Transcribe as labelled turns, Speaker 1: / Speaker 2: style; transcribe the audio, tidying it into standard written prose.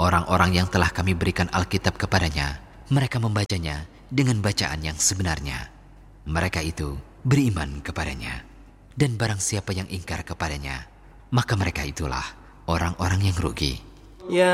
Speaker 1: Orang-orang yang telah kami berikan Alkitab kepadanya, mereka membacanya dengan bacaan yang sebenarnya. Mereka itu beriman kepadanya. Dan barang siapa yang ingkar kepadanya, maka mereka itulah orang-orang yang rugi.
Speaker 2: Ya